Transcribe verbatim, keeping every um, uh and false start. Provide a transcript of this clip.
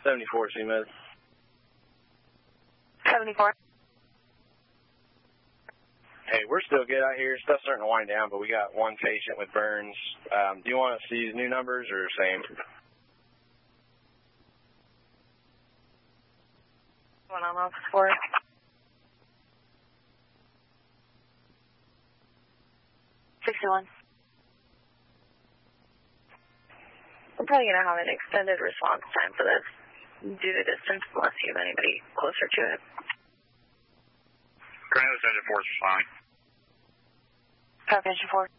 seventy-four, C-Med. seventy-four. Hey, we're still good out here. Stuff's starting to wind down, but we got one patient with burns. Um, do you want us to use new numbers or same? One on office four. sixty-one. We're probably going to have an extended response time for this due to distance, unless you have anybody closer to it. Grand Engine four is fine. Copy, Engine four.